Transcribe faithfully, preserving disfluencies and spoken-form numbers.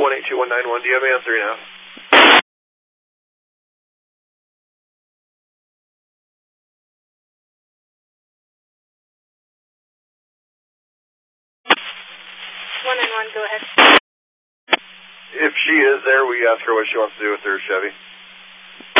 one eight two one nine one, do you have me on three and a half? one nine one, go ahead. If she is there, we ask her what she wants to do with her Chevy.